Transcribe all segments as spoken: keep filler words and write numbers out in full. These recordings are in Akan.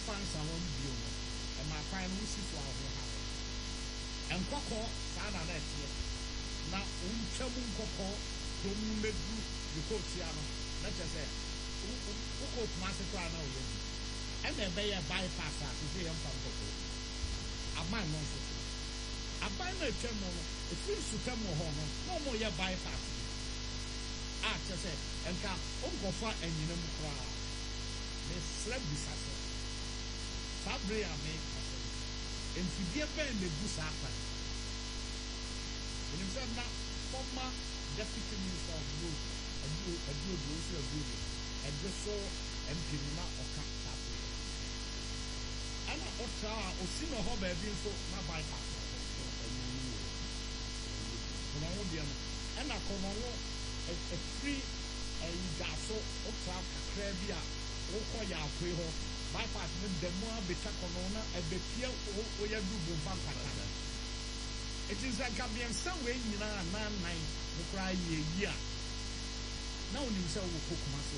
fans are one view, and my prime music for our house. And Coco, Sana, that year. Now, um, Chamun Coco, don't make you, you coach Yano. Let's just say, who coach Master Crano, and then they bypass us to see him from Coco. A man knows it. A man may tell me, it feels to tell me, no more your bypass. Ah, just say, and come, Uncle Fat and you know, cry. They slept beside us. Fabre a me, and if you bend the goose apple. When you said now, former deputy minister of road, a good, a good, a good, and just so and Pirina or Cap. And I ought to or see no hobby being so not bypass. And I come on a free gaso or trap a crabia or Koya Quaho bypass the more better corona and the Pia or your do vampire. It is like a being some way in a man nine the cry a year. Now himself will cook Masia.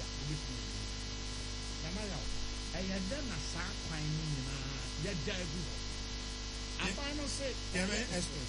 I had done a sack finding in a yet dive. I finally say, Express.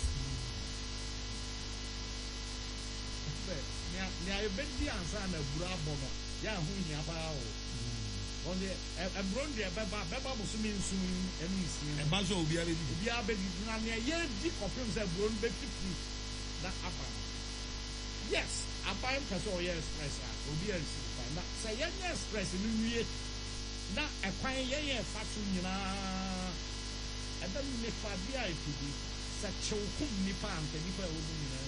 Now, I bet the answer and a bravo. Yeah, who in about on the a bronze, a baba was soon and easy. And Bajo will be able to be able to year deep of him, a bronze fifty. That upper. Yes, a fine person, yes, press will be a say, yes, press in New Year. Na ekwan ye ye fatu nyina ebe me fa bia ipidi sa chewkum nipa ante nipa wo nyina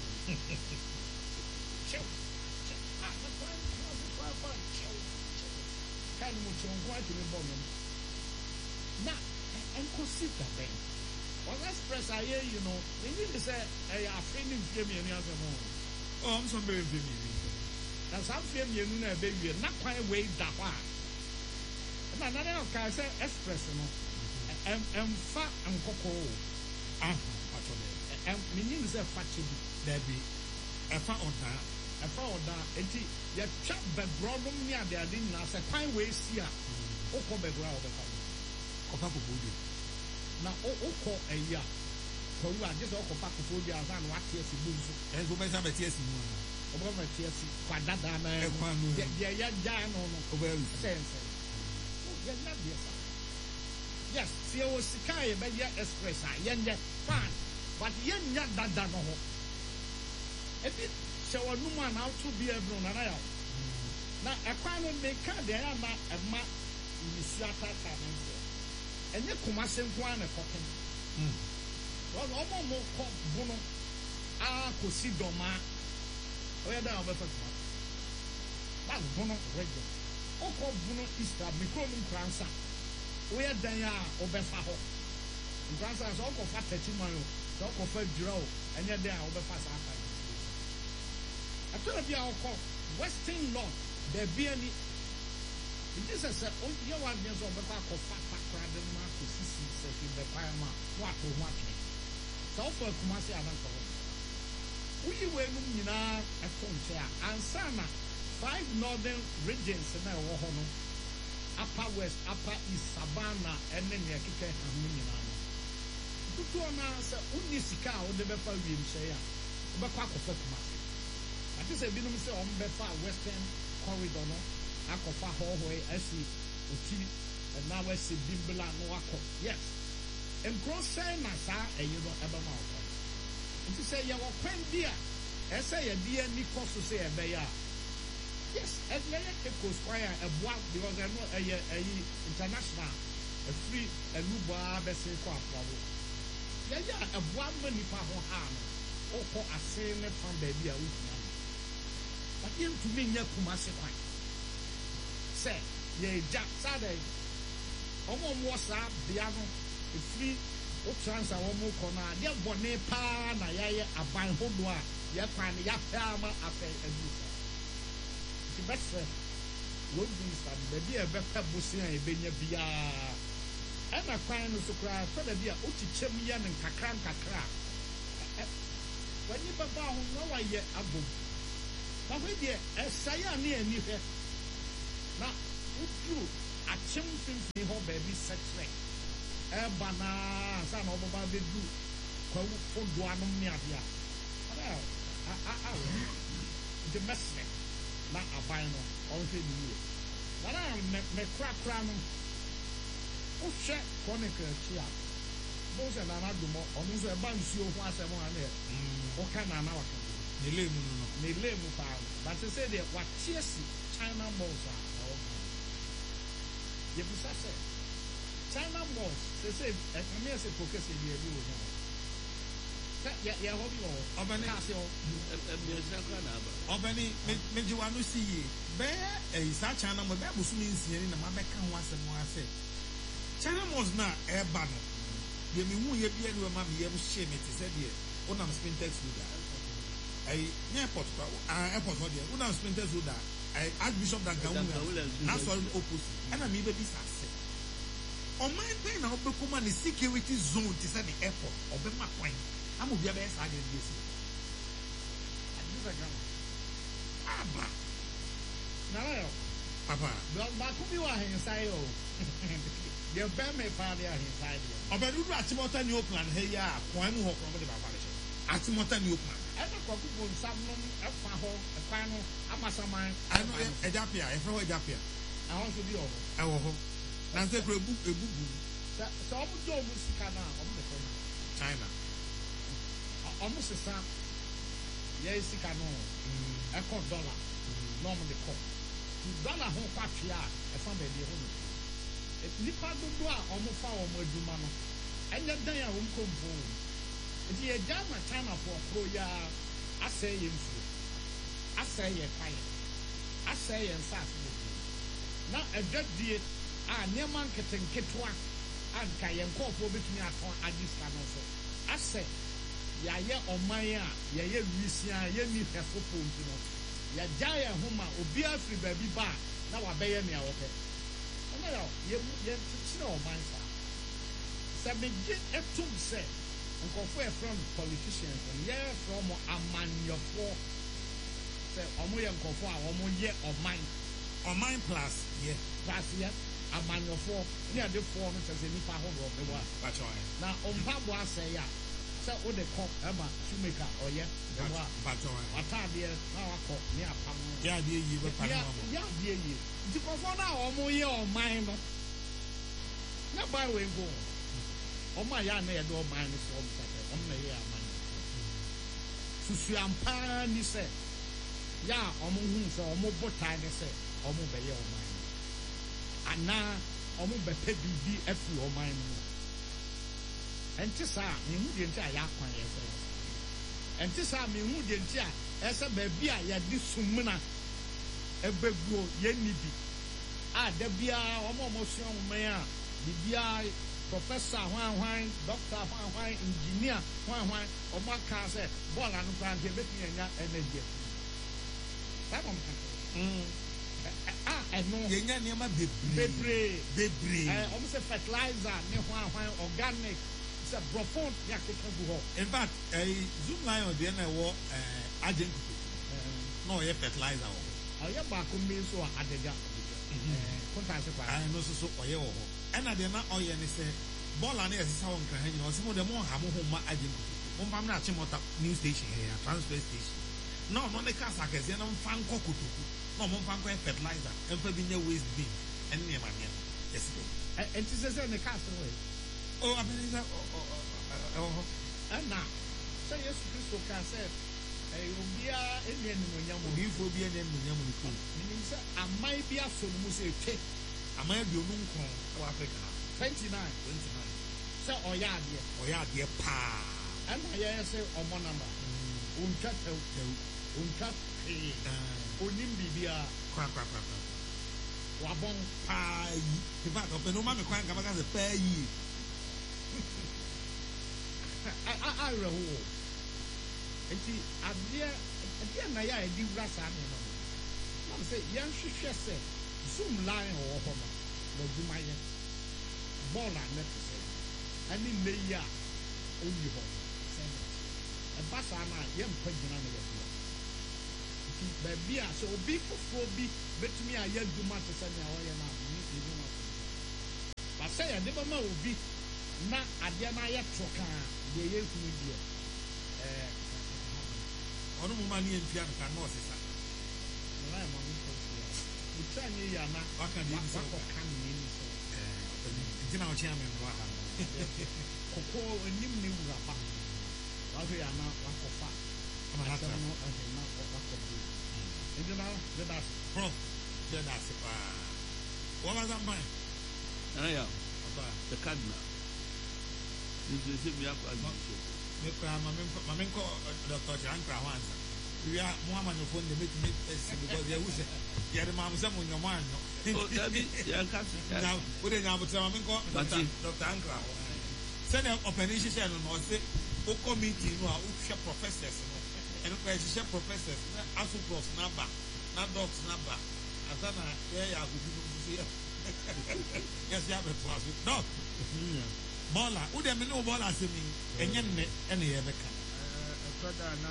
chew ah na kwa kwa kwa chew kan mo chew kwa ti me bo no na enko sita ben on express aye you know we need to say eh afini mfie me ni asemo oh am so be mfie me na sa mfie me nu na ebe wie na kwan we da kwa na na na ka say express no em em fa nkoko ah atole em meaning say fa chibi there be e fa oda e fa oda enti ya cha background ni ade ade na say kwan we si a o ko background o be fa ko fa ko bodi na o o ko eya ko ru ade so ko fa ko bodi a na wa tie si bunzu e so be sa be tie si mu o be be tie si kwa dada na e kwa no ya ya ja no no o be sense. Yes, see, I was Sky, but yet express, I yen yet fine, but yen yet that done. A bit so a woman out to be a brun and I. Now, a crime will make a there am a mat in the Siata and you come as in one a cotton. Well, almost more cop bono. Ah, could see Doma. Where down the first one. That's bono regular. Oko buno Easter mikromu kransa we dan ya obefa ho kransa so oko fa thirty man so oko fa duro enye dan obefa sa afa atoro bia oko western north there be any this is a o ye wan den so obefa ko fa fa krade ma ko sisi se fi be pa ma wa to ho atwe so oko kuma se adanto uyi we nu nyina afon che ansa na five northern regions na wo ho no upper west upper east savannah ene ne keke hamu nyina no tutu na se unisika o de be fa wiem hye ya o be kwa kofa kuma ati se binum se o be fa western corridor no akofa ho ho asi oti na we se bimbla no akọ yes em cross na sa eyi no ebe ma o nti se ye wo kwan bia ese ye die ni koso se ebe ya. Yes, and let it go squire a bois because I know a international, a free, a luba, best quite trouble. Yeah, yeah, a bois money for her hand, or for a same from baby. But you to me, your Kumasi quite. Say, ye Jack Saturday. Almost was up, the other, the free, or trans a woman corner, dear bonnet pan, a bang home, ya find the yapama after a visa. The best friend would be some baby a better bussy and a benya bia. And I find to cry for the dear Uchi Chemian and Kakran Kakra. When you papa who know I yet a boom. But we dear, as Saya near you here. Now, would you a chimping for baby setre e bana sa na oboba bedu kwa fodo anom ne ade a ara a a the message na aban no on hwe ni ye ara me me kra kra no o hwe chronicle chia bo se na na dumo onu so e ba nsuo ho asem ha na o ka na na waka ne le mu no ne le mu pa but say the what chiesi China malls a ye bisa se China malls say say e come here say focus e bi e bi wo no ya ya hobi wo obani kasi o e bi e sakra na aba obani me ji wanu si ye be e sa China mo be bosu mi nsia ni na ma be ka ho asem ho ase China malls na e ba no ye mi hu ye bi e no ma me ye mo hye me te se de o na Spintex Road ai airport ah airport ho de o na Spintex Road ai Archbishop Dankawu na so opposite ana mi be bi sa se o man pen na obekoma ni security zone te se the airport obema kwan amu bia be sa de bi si adisa gama aba na yo papa ba ku bi wa hen sai o de be me pa de hen sai de obedudu atimota new plan he ya kwan mu ho kro de baba de atimota new plan ebe ko ku bon sam no e fa ho e kwan no amasaman ano e japia e fro ho japia ahon so bi o e wo ho na se kro ebu ebubu so so omu do omu sika na omu de ko China omu sisa ye sika no e ko dollar no omu de ko dollar ho kwa twia e fa be de ho no e nipa dodo a omu fa omu aduma no enya dan a omu ko mpo nti ye jama China for pro ya asay ye mfu asay ye kai asay ye nsas na edadie a niema nketenketwa anka ye nkofo betumi aton adisa no so asay ya ye oman a ye ye wisia ye ni hefo ponti no ya jaya homa obi afri ba bi ba na wa beye ne awope ona yo ye ye tsina oman sa sebeje etum se nkofo e from politicians ye from amanyofo se omo ye nkofo a omo ye oman oman plus ye plus ye amanyofo ni ade fo no se nipa ho ro be wa ba cho na ompa bo ase ya se o de ko e ma tumeka oye be wa ba cho atade na wako ni apam ya de yi be pa no ya de yi di kofo na omo ye oman no na ba we go Oma ya na yedo man so omsate omna ye aman susu ampa ni se ya omo hu se omo bota ni se omo be ye oman ana omo be pe bibi afi oman no enti sa me hu de enti a ya kwan ye se enti sa me hu de enti a ese ba bi a ya di sumuna ebeguo ye ni bi a da bia omo omo so oman a bibia professor hwan hwan doctor hwan hwan engineer hwan hwan omo ka say ball anu kan ke beti nya energy ba mo ka mm ah eno ye nya ne ma bebre bebre bebre eh omo say fertilizer ne hwan hwan organic say profond ya ke ka bu ho in fact eh Zoom Lion de na wo eh agenkuku no ye fertilizer wo aye ba ko mi so adega eh konta se kwa ah no so so oye wo ho ena de na oye ne se bola na yesisa won kan hanyi no se mo de mo ha mo ho ma agenku mo pam na ache mota news station here transfer station no no ne kasa kese na mfa nko kotoku no mo mfa nko fertilizer emfa bi nya waste bin en ne ma ne yes eh enti se se ne kasa we oh abeliza oh oh ana say Yesu Kristo ka say eh obia ene enu nyamo obi fo bi ene enu nyamo ni ko ni se amai bia so no se twe amaya bi onu nkon wa Africa twenty-nine twenty-nine say oya ade oya ade pa ana ye say omo number untwa tew tew untwa eh onim bibia kwa kwa kwa wabon pa yi in fact open no ma me kwan ka ba ka se pa yi a a a reho enti ade ade na ya edi wrasa ne no na say yan hwehwe say Zoom line or home, no Jumaya, Bola necessary. I mean, the year only home. A Bassana, young Pagina. Baby, so be for four be, bet me a young Dumata Sanya or Yana, but say ya de ba ma obi na ade na ya troka de ye hunu die eh ono mo ma ni enfia no kan no sesa na ma mo ko o try ni ya na aka ni so ko kan ni ni so eh dina o chia me no ha koko enim ni wura pa wa so ya na wa ko fa ama na ta no ante na ko ba ko bi e na de da pro de da se pa wa ma zamba aya apa the cardinal this is me akwa so me kwa ma me ma me ko doctor Chankra Wanza we are Muhammad no phone dey make me because they use ya de ma mo se mo nyomo anyo oh dabi ya ka now we dey now but ma me ko doctor doctor Ankra send operation share no no say o committee no a o hwe professors no and ko e hwe professors na aso pros na ba na docs na ba asana ya ya go bi no so ya yes ya be to aso doc bola wo dem no bola se mi enye nne ene ye beka eh akoda na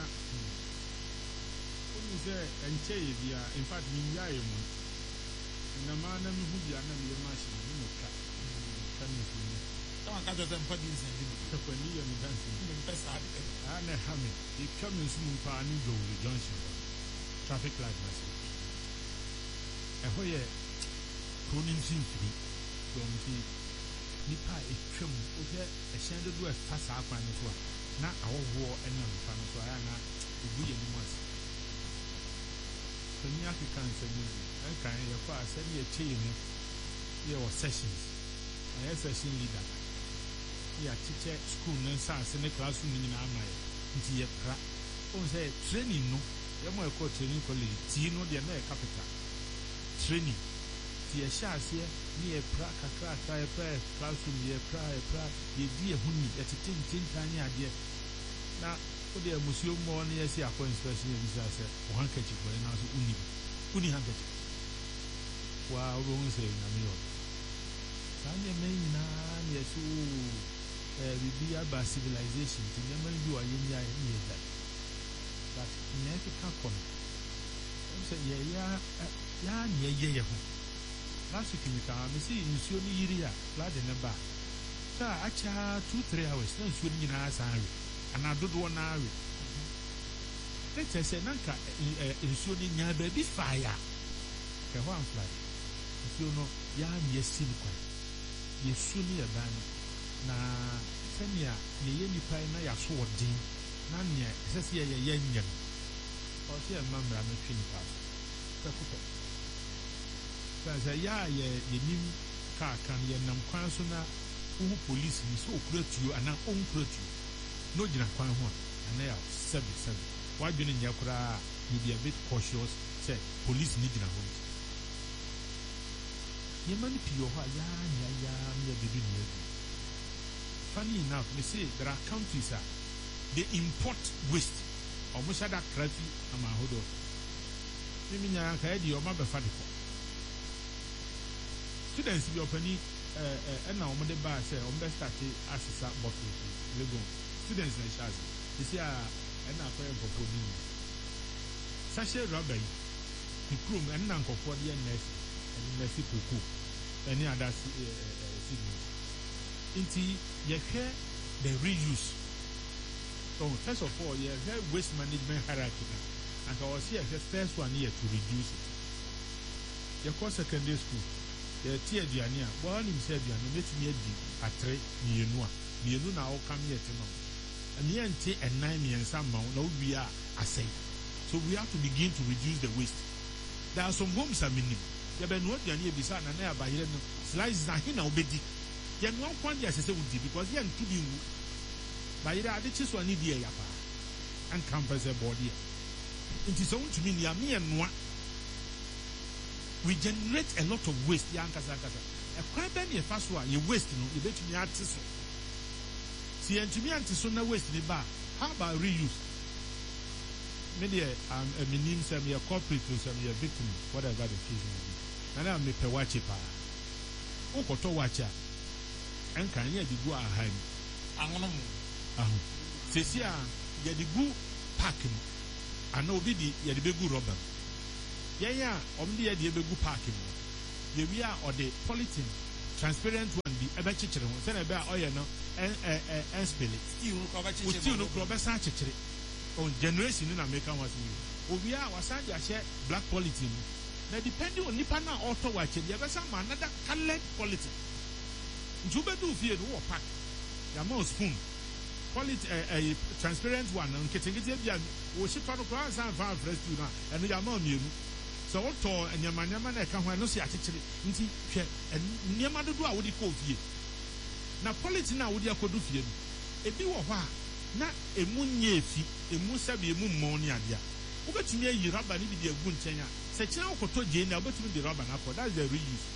oni se enche ye bia in fact mi ya ye mu na ma na mi hu bia na mi ma shi ni no ka kan ni fu ni ta ka jo tem pa di se ndi ta ko ni ye mi dan si mi pesa ade ana ha mi e ka mi su mu pa ni do junction traffic light na se e ho ye pronim sin free so mi nipa etwam o je ehyen dodo e fa saa kwan no so na awowo enam fa no so aya na obu ye ni mas so ni african service en kan ye kwa asali ye chei ni ye o sessions aye session leader ya teacher school no sa se ne classroom ni na amaye nti ye pra o say training no ye mo e ko training college ti no de na e capital training ti e sha ase ni e pra kakra kakra e pra classroom ye pra e pra ye di e huni e tete ntintani ade na o de musio mo ne ye si akọ inspection ye bisa se o hankachi ko na so uni uni hankachi wa o bo nse na mi yo sa ne me na ye so eh bibi aba civilization ti ne ma bi wa ye ni aye ni da but ne ke ka ko o se ye ya ya ni ye ye ho last week we can see nsuo ni yiri a flood ne ba sa acha two three hours na nsuo ni na asan we ana dodo na we let's say nanka nsuo ni nya ba bi fire ke ho am flood nsuo no ya ni esi ni kwa ye su ni e ban na senia ye ye ni pai na ya so odin na ne sese ye ye nya o se mamra me twin pa ka ko Kaza ya ye yenim ka kan ye nam kwan so na wo police ni so okura tuo ana onkura tuo no gina kwan ho ana ya seven seven wa dwene nya kura you be a bit cautious say police ni gina ho ye mani pio ho ya ya ya me be bi ni funny enough me say there are countries ah they import waste almost that crazy ama hodo mimi nya ka e di o ma be fa de ko students bi opani eh eh na omo de ba say omo be start asisa bottle lego students na chance you see ah na ko e popo ni sachet rubber yi the chrome en na nkofo de nurse en nurse koko any other signals inti ye hwe the reuse so first of all ye hwe waste management hierarchy na and I was here the first one here to reduce it ye ko secondary school ye tie aduane a bo anim se aduane metumi adi atre mienu a mienu na wo kam yet no ani ante ennan miensa ma na wo wi a asai so we have to begin to reduce the waste. There are some homes that minim ye be no aduane e bisa na na abayire no slices na he na obedi ye no kwan dia sese wudi because ye ntu bi wu bayire ade chi so ani die ya pa an campus e body nti so ntumi ni ame ye noa we generate a lot of waste ya nkasa nkasa e kwa be ne fa so a ye waste no ye betumi ate so si entumi ante so na waste ni ba how about reuse me dey um a minim say me corporate to say me victim whatever the case may be na na me pe wache pa o koto wache a enkan ye digu ahan anwono mu ahu sesi a ye digu park mu ana obi di ye de begu rubber yenya omde ye de begu park mu ye wi a ode polythene transparent one bi ebe chichire ho se na ebe a oye no en en en spele still no ko ba chichire still no ko be san chichire on generation na make am was you obi a wasan dia share black politics na depending on nipa na auto wa che dia be san ma another colored politics nju be do fie no wo pack ya ma spoon quality a transparent one nketengete bia wo shifa no kwa san fa fresh tu na eno ya ma mienu so what to anyamanyama na ka ho no se akyekere nti hwe nyama dodo a wo di ko fie na politics na wo di akodu fie no ebi wo ho a na emu nye efi emu sabe emu mmon ni ade a wo betumi ayi rubber ni bi di agu nkyɛn a sɛ kyerɛ wo koto gye na wo betumi di rubber na ko that's the reuse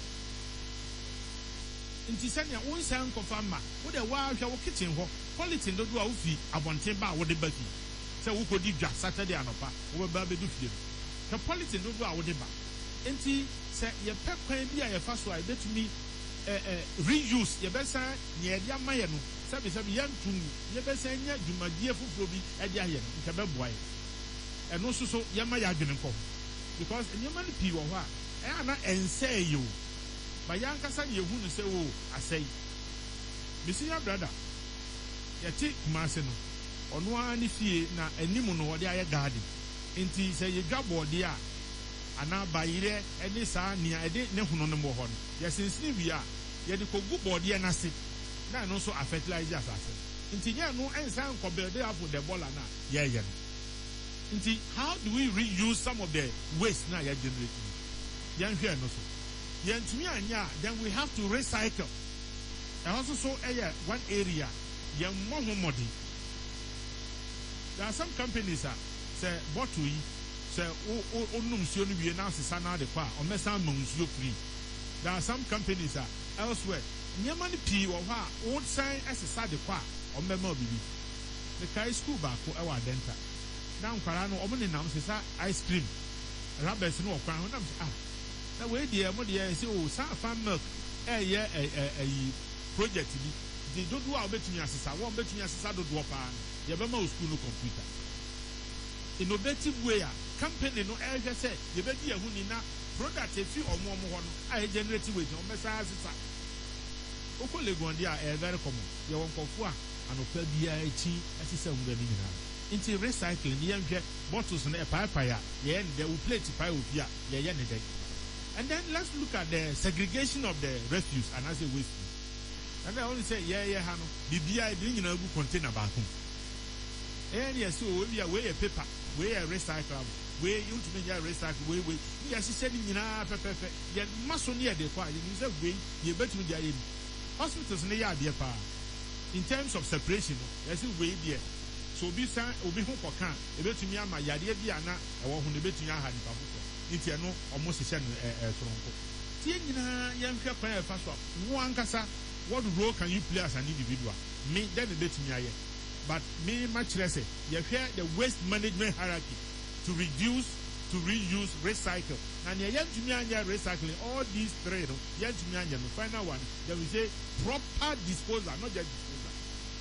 nti sɛnea wo nsa nkɔfa ma wo de wa hwɛ wo kitchen hɔ politics dodo a wo fi abɔnten ba a wo de ba fi sɛ wo kodi dwa saturday anopa wo ba be do fie the politics dodo a wo de ba nti sɛ ye pɛ kwan bi a ye fa so a betumi eh eh reuse ye bɛsa ye de amaye no sabi sabi yantum ye bɛsa nya dwumadie foforo bi e de aye no nke bɛboa ye ɛno so so ye ma ya adwene nkɔ because nyema no pii wɔ hɔ a e ana ɛnsɛ yo ba yankasa ye hu no sɛ wo asɛi misinya brother ye ti kumase no ɔno a ne fie na anim no wɔde ayɛ garden nti sɛ ye dwabɔde a ana bayire ene saa nia ede ne hono no mo ho no ye sensini wi a ye de kogu bɔde na se na no so fertilizer asase nti ye no ensan ko build up the ball na ye ye nti how do we reuse some of the waste na ye generate ye nhwe no so ye ntumi anya then we have to recycle and also so eh one area ye mo ho modi there are some companies ah say bottle yi say o o num nsuo no wie na asesa na de kwa o mesa ma nsuo free there are some companies ah elsewhere nyama ni pii wo ha o san asesa de kwa o mema obibi the kai school ba ko e wa denta na nkwara no o mo ne nam sesa ice cream rubbers no okwan ho nam ah na we die mo de say o sa farm milk e ye e project bi di dodo a obetumi asesa wo obetumi asesa dodo pa ye be ma o school no computer innovative way a company no ehwe say ye be di ehuni na product e fi omo omo ho no a generate weight o mesa asesa oko legon dia e very common ye won kofo a anopa bia echi asesa nwura ni nyina into recycling ye nhwe bottles na e pipe ya ye en the plate pipe obi a ye ye ne dey and then let's look at the segregation of the refuse and as a waste and I only say yeah yeah ha no bibia e bi nyina gu container ba ko and yes so we are we paper we are recyclable we you to me recycle we we yes she said nyina pepepe ye maso ne de kwa you say we ye betumi dia ye hospitals ne ya de pa in terms of separation yes we there so obi san obi ho koka e betumi ama yade bia na e wo ho ne betumi aha nipa fofo nti no omo sese no e soronko tie nyina ye nhwe kwa e fa so wo ankasa what role can you play as an individual me then the betumi aye but me much less you hear the waste management hierarchy to reduce, to reuse, recycle. And you have to recycling all these three. You have to the final one. Then we say proper disposal, not just disposal.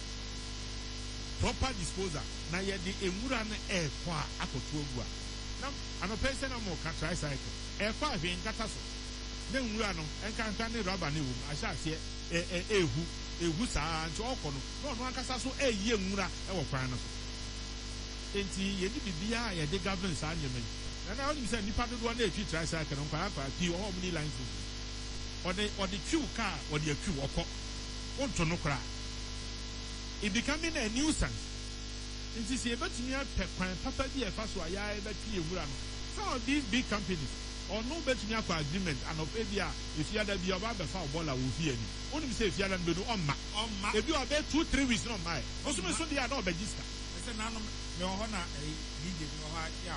Proper disposal. Now you have the emuran air qua akotuogua. Now, I'm a person I'm more tricycle. Air qua being catastrophe. Then we are no and can can rubber new. I shall say a a who. Ehu saa nti ọkọ no no no akasa so eye nwura e wo kwan no so enti ye di bibia ye de govern saa nyeme na na oni say nipa dodo na etwi tricycle no kwa kwa pi o mo ni line so o de o de twi car o de atwi okọ onto no kra it becoming a nuisance enti se betumi apẹ kwan papa bi e fa so aya e betwi ewura no some of these big companies or no betumi akọ agreement and of ebia if you ada bi oba be fa obola wo fi ani onim say if you ada be do on ma on ma e bi oba two three weeks no ma o so me so dia na obegister e say na no me ho na e D J me ho ya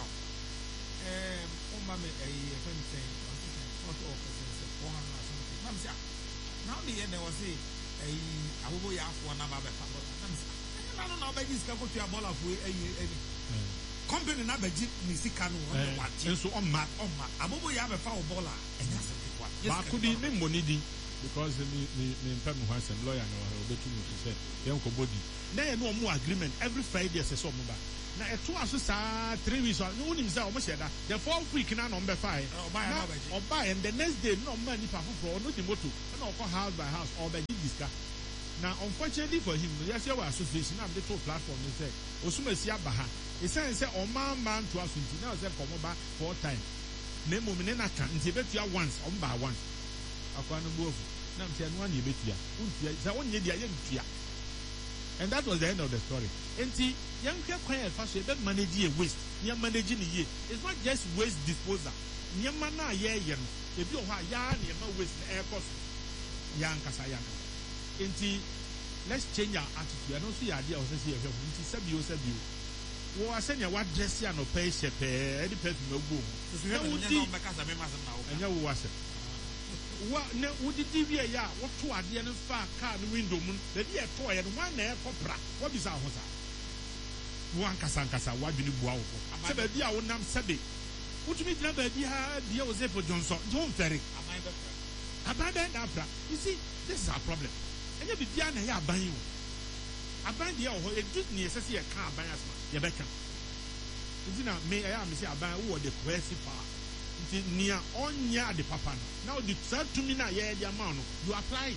eh o ma me e e fen say what of say four hundred something mam say now the end was say e awobo ya afo na ba be fa bola mam say na no na obegister ko tu abola fo e e company na baji ni sika no ho wa ti enso on ma on ma abobo ya be fa obola enya se kwa ba ko di me money di because me me me pay me handsome lawyer na o betu me say yen ko body na ye no mo agreement every Friday say so mo ba na ɛto aso saa three weeks no wonim sɛ ɔmo hyɛ da the fourth week na na ɔmo bɛfa ɔbaa ɔbaa and the next day na ɔmo nipa foforɔ ɔno di moto ɛna ɔkɔ house by house ɔbɛgye disika na unfortunately for him no yɛsɛ wɔ association na de to platform ne sɛ osumasi aba ha esan sɛ ɔmaa mmaa nto aso nti na ɔsɛ kɔmɔ ba four times na emu ne na ka nti ebetua once ɔmo ba once akwa no bu ofu na nti ɛno ani ebetua ntia sɛ wɔnyɛ di ayɛ ntua. And that was the end of the story. Enti, young quiet fashion, that manage a waste. You're managing a year. It's not just waste disposal. Yamana, yeah, you know. If you are yarn, you know, waste air cost. Young Kasayana. Enti, let's change our attitude. I don't see the idea of this here. Enti, Sabio, Sabio. Well, I send you what dress you no pay shape, any person no boom. So, you have to make us a member now. And you was it. What ne wudi T V ya what to ade ne fa car no window mu the dia toy and one na ekopra what be sa ho sa one kasa kasa wadwene bua wo se ba bia wonam sebe wutumi gina ba bia dia wo Zepo Johnson don't ferry aban be aban be na bra you see this is our problem enya bi bia na ya aban yo aban dia wo e just ne sese ye ka aban asma ye beka ntina me ya me se aban wo the quest power Nia onya de papa now the third to me na yeah the amount you apply it.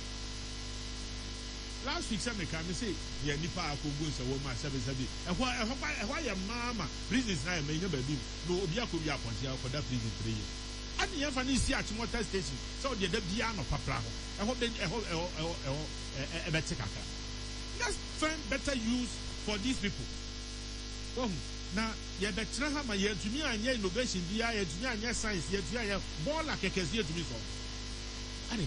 Last week some can say yeah nipa akogu so wo ma seven seven e ho e ho e ho ya mama business na me nya baby no obi akobi aponti akoda prison three years ani ya fa ni si achimota station so de da bia no papa ho e ho e ho e ho e ho e be tikaka. Let's find better use for these people. Oh na ye betra ha ma ye tumi anya innovation bia ye tumi anya science ye tumi anya ball akekezi ye tumi so ani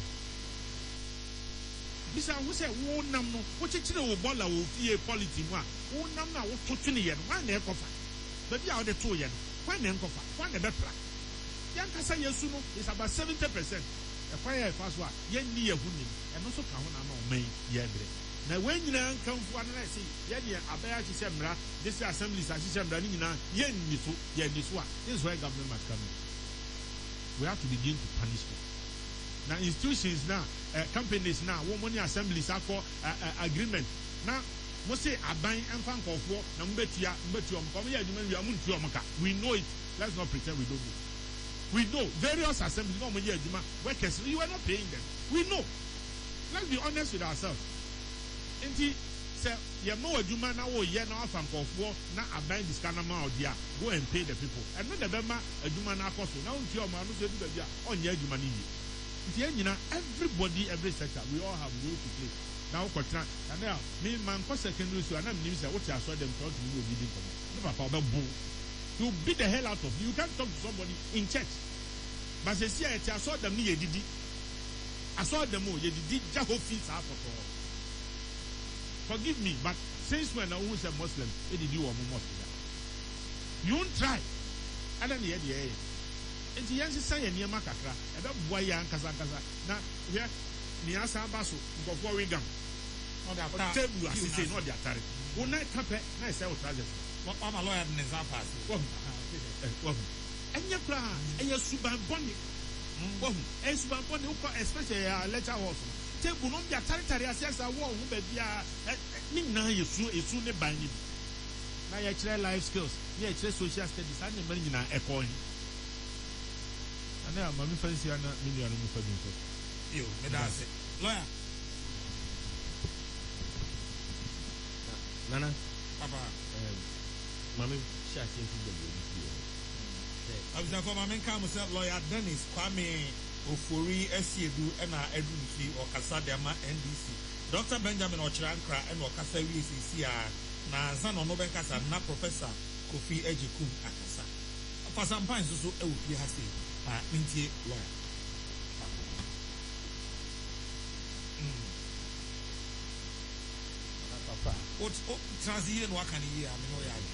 bisa wo se wo nam no wo chichire wo ball wo fie polity mu a wo nam na wo totu ne ye no wan na ekofa ba bia wo de to ye no wan na enkofa wan na betra yan kasa yesu no is about seventy percent e kwa ye fa so a ye ni ye hu ni e no so ka ho na ma o man ye bre na when you know come for another say yeah yeah abaya chi semra this assemblies as semra ni nyina ye ni so ye ni so a this is why government must come in. We have to begin to punish them now institutions now uh, companies now wo money assemblies akọ uh, uh, agreement now mo say aban emfa nkofo na mbetua mbetua mo come ye adwuma wi amuntua mo ka we know it let's not pretend we don't know we know various assemblies no mo ye adwuma workers you are not paying them we know let's be honest with ourselves. Enti se ye ma wadwuma na wo ye na afa nkofo na aban diska na ma odia go and pay the people and no the bema adwuma na akoso na unti o ma no se du ba bia onye adwuma ni yi nti enyina everybody every sector we all have role to play now kotra and now me man ko secondary school and am nim say what you saw them talk to me obi din komo no papa obebu you beat the hell out of you. You can't talk to somebody in church but say see I saw them ni ye didi I saw them o ye didi jaho fees are for forgive me, but since when I was a Muslim, it did you a Muslim. You won't try. I don't hear the air. And the answer say near Macacra, and that boy and Kazakaza. Now, here, Niasa Basso, before we go. On the table, you say, not the attack. One night, Cape, nice out project. What I'm a lawyer in Zapas. And your plan, and your Suban Bonnie. And Suban Bonnie, especially a letter also. Table no bia taritari asiasa wo hu ba bia ni na yesu esu ne ban ni na ya kire life skills ya kire social studies and many nyina ekon ana ma mi fancy ana million mu fa bin so yo me da se lawyer nana papa eh mami sha ti nti de bi eh abisa ko mami ka mo se lawyer Dennis Kwame Ofori Esiedu ena Edunfi or Kasadema N D C. Doctor Benjamin Ochirankra and Okasa W C C na San Onoben Kasa na Professor Kofi Ejikum Akasa. For some points also e would be hasi ah mintie lawyer. Papa. What what transition what can you hear I know ya.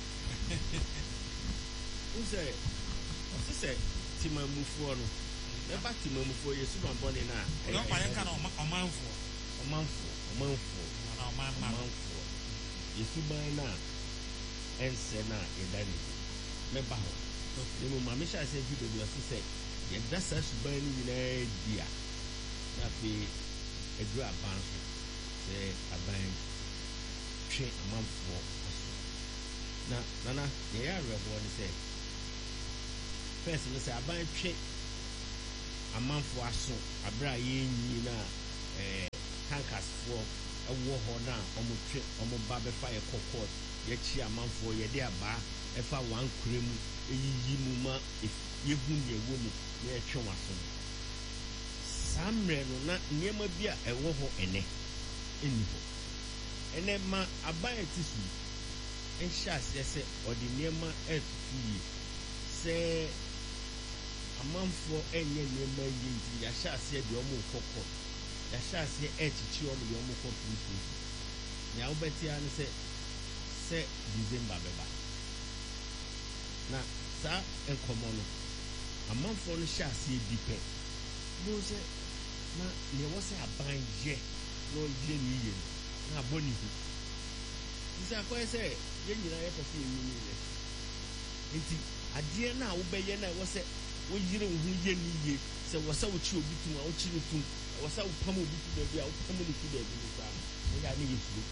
Who say? Who say Tima Mufu no? Never to move for your super bonnet now. No, I can't a month for a month for a month for a month for you see by now and Sena in that. Remember, the Mamisha said you will say, yet that's such burning in a dear. That be a good advance. Say, a bank train a month for na nana yɛyɛ awerɛhoɔ ne sɛ first no sɛ aban twe amanfoɔ aso aberɛ a yɛnyi no a ɛɛ tankasfoɔ ɛwɔ hɔ no a ɔmo twe ɔmo ba bɛfa yɛ kɔkɔɔ yɛkyi amanfoɔ yɛde abaa ɛfa wankura mu ɛyiyi mu ma yɛhu deɛ ɛwɔ mu na yɛtwe waso no saa mmerɛ no na nneɛma bi a ɛwɔ hɔ ɛnɛ ɛnni hɔ ɛnɛ ma aban ɛte so yi ɛnhyɛ aseɛ sɛ ɔde nneɛma ɛɛtutu yie sɛ amanfoɔ ɛnyɛ nneɛma yie nti yɛahyɛ aseɛ deɛ ɔmo kɔkɔ yɛahyɛ aseɛ ɛɛkyekye ɔmo deɛ ɔmo kɔ tuntun nea wobɛte a no sɛ sɛ december bɛba na saa nkɔmmɔ no amanfoɔ no hyɛ aseɛ di pɛ bɛhu sɛ na nea ɛwɔ sɛ aban yɛ na ɔyɛ ne yie no na abɔ ne ho nti sɛ akɔyɛ sɛ yɛn nyinaa yɛpɛ sɛ yɛnyɛ ne yɛ nti adeɛ no a wobɛyɛ no a ɛwɔ sɛ woyere wo ho yɛ ne yie sɛ wɔ sɛ wokyi obi tum a wokyi no tum ɛwɔ sɛ wopam obi tu baabi a wopam no tu baabi no saa no ɛyɛ a ne yɛ suro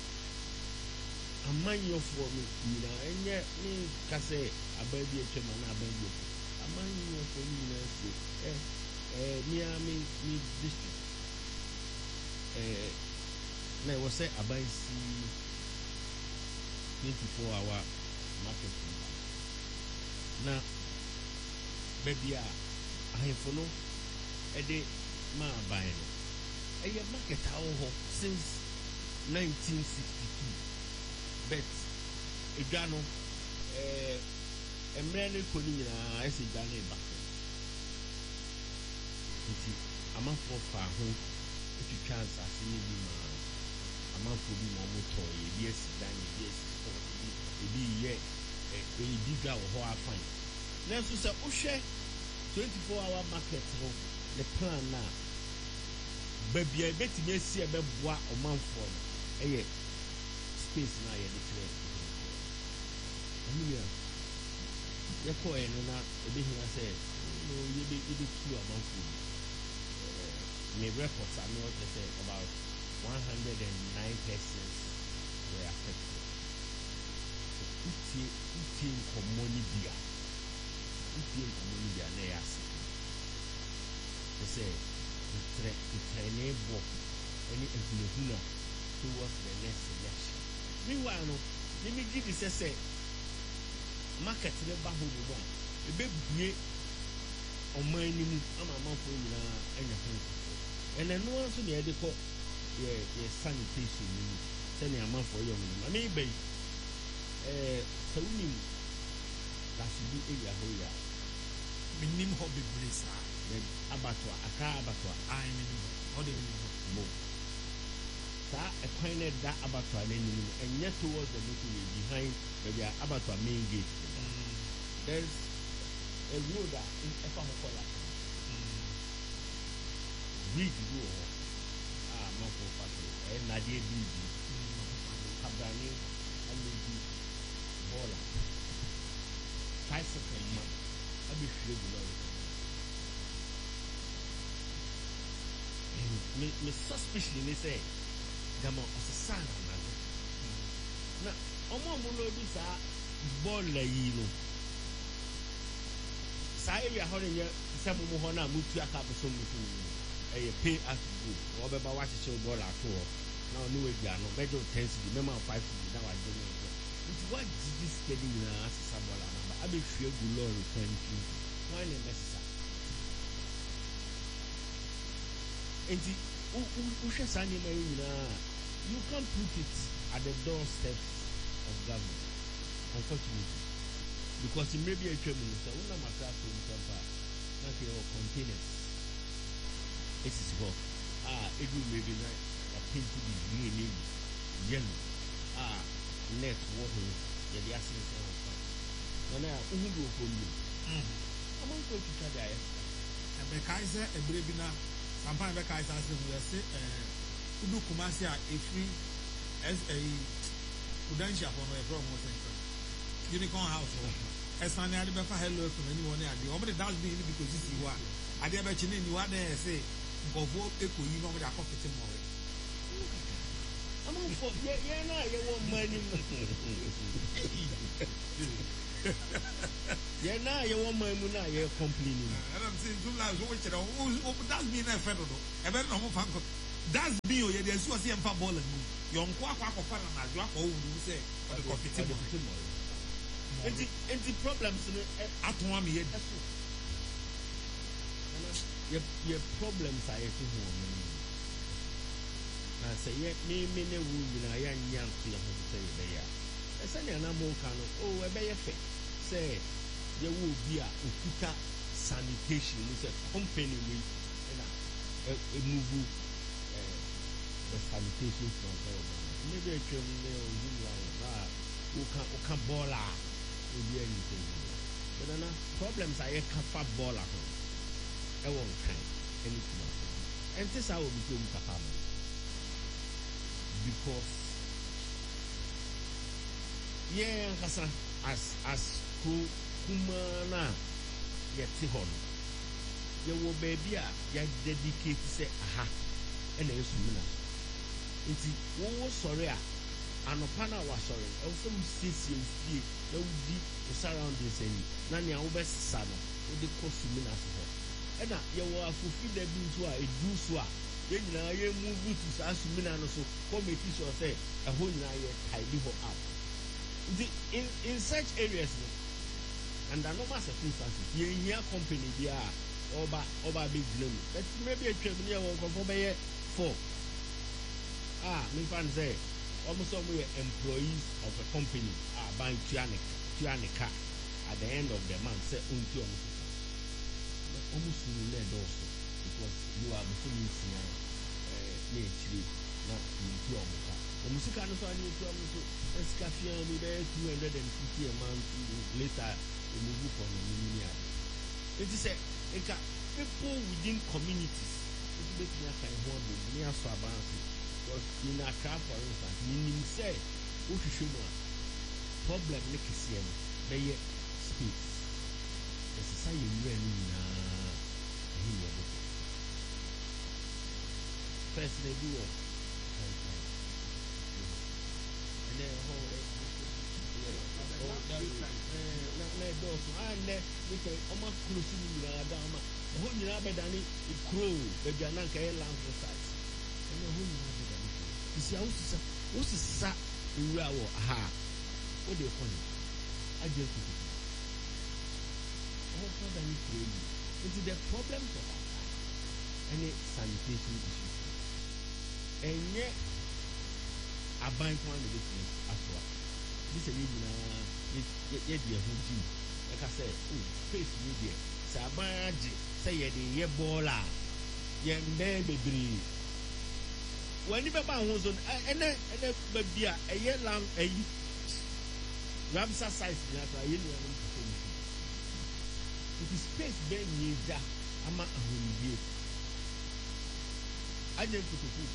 amanyɔfoɔ no nyinaa ɛnyɛ ne ka sɛ aban bi atwam ana aban bi atwam amanyɔfoɔ no nyinaa sɛ ɛ ɛɛ mea me me district ɛɛ na ɛwɔ sɛ aban si twenty-four hour market na baabi a ahemfo no ɛde ma aban no ɛyɛ market a wɔ hɔ since nineteen sixty-two but edwa no ɛɛ mmerɛ no kɔ no nyinaa ɛsɛ edwa no ɛba nti amanfoɔ fa ho etwitwa nsase no bi ma amanfoɔ bi ma ɔmo tɔ ebi esi dan ebi esi store ebi ebi yɛ ɛ ebi dwa wɔ hɔ afan nanso sɛ wohwɛ twenty-four hour market no ne plan na baabi a ebetumi esi ɛbɛboa ɔmanfoɔ no ɛyɛ space na yɛde kyerɛ ɛnu yɛ yɛkɔ yɛ no na ebehia sɛ no yɛde yɛde tu amanfoɔ bi ɛɛ ne records ano ɔkyɛ sɛ about one hundred and nine persons were affected utie utie nkɔmmɔ ne bia utie nkɔmmɔ ne bia na ɛyɛ ase ɛsɛ ntrɛ ntrɛ ne bɔ ɛne ehunahuna towards the next election meanwhile no ne mi gyi di sɛ sɛ market ne ba ho mu a ebebue ɔman ne mu ama amanfoɔ nyinaa anya ho nkɔfo ɛnɛ noa nso na yɛde kɔ yɛ yɛ sanitation ne mu sɛnea amanfoɔ yɛ ɔmo ma ne ba yi ɛɛ sɛ wonim lasibi ewia hɔ yi a menim hɔ bebree saa abatoa akra abatoa ae menim hɔ ɔde menim hɔ mo saa ɛkwan no ɛda abatoa no anim no ɛnyɛ towards the motorway behind baabi a abatoa main gate there is a road a ɛfa hɔ kɔ la bridge bi wɔ hɔ a amanfoɔ fa so ɛyɛ nadeɛ bridge abrane alɛbi bɔɔla tricycle ma abɛhwie gu lɔre me me suspicion ne sɛ gama ɔsesa na nado na ɔmo a mo no bi saa bɔɔla yi no saa area hɔ no nyɛ sɛ mo mo hɔ no a motu aka abosom no so mu ɛyɛ pay as you go na wɔbɛba wɔahyehyɛ bɔɔla ato hɔ na ɔne wagya no mɛgye wo ten cedi mɛma wo five cedi na wagye no ɛgɛ nti woagye gye sika no nyinaa asesa bɔɔla no aba abɛhwie gu lɔɔre kwan ntim wɔn ne bɛsesa nti wohwɛ saa nneɛma yi nyinaa you can put it at the doorsteps of government unfortunately because mmerɛ bi atwa mu no sɛ wonam akra so ntɛmpa na kɛ wɔ containers ɛsisi hɔ a ɛdu mmerɛ bi na apenti bi green ne yellow a net wɔ ho yɛde asensɛn wɔ fa nana a wohu bi wɔ fam no amanfoɔ atwitwa de ayɛ ɛbɛkae sɛ ɛberɛ bi na sampan bɛkae saa sɛ mu yɛse wodu kumase a ɛfiri wodanhyiafo no yɛfrɛ ɔmo sɛ unicorn house hɔ ɛsan ne ade bɛfa hello fm anim hɔ ne adeɛ ɔmode dasbin no bi kɔsisi hɔ a adeɛ bɛkye ne nniwa dɛ yɛ sɛ nkɔfoɔ ɛkɔyi na ɔmode akɔ fete mmɔre amanfo yɛ yɛn na yɛwɔ mmaa ni mu yɛn na yɛwɔ mmaa mu na yɛ complain mu. ɛnna mi sɛ jumla so wo kyerɛ o o dasbin na ɛfɛ dodo ɛbɛ na ɔmo fa nkɔ dasbin o yɛ de esi ɔsi yɛ nfa bɔɔla mu yɔnko akɔ akɔfa na n'adu akɔ owuru sɛ ɔde kɔfiti mu nti nti problems no ɛ atɔn ami yɛ di ɛso yɛ yɛ problems a yɛ to ho ɔmo no na sɛ yɛ mímí ne wu nyinaa yɛ anya nto yɛ ho sɛ yɛ bɛyɛ a ɛsɛ nea na mo ka no o ɛbɛyɛ fɛ sɛ yɛwɔ obi a okuta sanitation no sɛ company wei ɛna ɛ emuvu ɛ the sanitation from ɛwɔ ne bɛ twɛm ne ɔhu mu ayɛ na ɔka ɔka bɔɔla a obi ɛni sɛ ɛni bɛn na problems a yɛka fa bɔɔla ho ɛwɔ nkan ɛne tuma ɛnte saa wɔ bi sɛ ɔmu kapa ama because yɛn ankasa as as kuro kumaa na yɛte hɔ no yɛwɔ baabi a yɛadedicate sɛ aha ɛna yɛsumina nti wɔwɔ sɔre a anɔpa no a wasɔre ɛwɔ sɛ wosiesie wo fie na wodi wo surroundings ani na nea wobɛsesa no wode kɔ sumina so hɔ ɛna yɛwɔ afofi da bi nso a ɛdu so a yɛn nyinaa yɛmove to saa sumina no so kɔmɛti sɔ sɛ ɛhɔ nyinaa yɛ tidy hɔ up nti in in such areas no under normal circumstances yɛhia company bi a ɔba ɔba abɛgyina mu but maybe atwa mu ne yɛwɔ nkɔfoɔ bɛyɛ four a mefa no sɛ ɔmo sɛ ɔmo yɛ employees of a company a ban tua ne tua ne ka at the end of the month sɛ ɔntua ɔmo sika na ɔmo sunu na ɛdɔɔso because you are before you see ɛɛ ne akyire na yɛntua ɔmo ka ɔmo sika no so a ne yɛntua ɔmo so na sika fia mi bɛyɛ two hundred and fifty a month later ɔmo bu kɔ no ne mu ade eti sɛ nka people within communities eti betumi aka ɛho abɔ mu ne aso aban so because in Accra for instance minim sɛ wohwehwɛ mu a problem ne kɛseɛ no bɛyɛ space ɛsesa yɛ nwura no nyinaa ɛhe yɛ bɛtɔ first na ebi wɔ kankan ɛnɛ ɛhɔ na na ɛdɔɔso a nnɛ nika ɔma kuro so no nyinaa da ama ɛhɔ nyinaa bɛdane ekuro baabi a nanka ɛyɛ land for size ɛnɛ ɛhɔ nyinaa bɛdane kuro sisi a wosisa wosisa nwura wɔ aha a wode kɔ ne agye kutu ɔhɔ kɔ da ne kuro yi nti the problems of Accra ɛne sanitation issues ɛnyɛ aban kwan na bɛtumi asoa bi sɛ yɛ nyinaa yɛde ɛho gyi mu ɛka sɛ o space ni deɛ sɛ aban agye sɛ yɛde yɛ bɔɔla a yɛn mbɛn bebree w'ani bɛba ho so ɛnɛ ɛnɛ baabi a ɛyɛ lam ɛyi ramsa size nyina so a yɛ nua no mpɛsɛ mu nti space bɛn nyɛ gya ama ahomidie agye nkotoku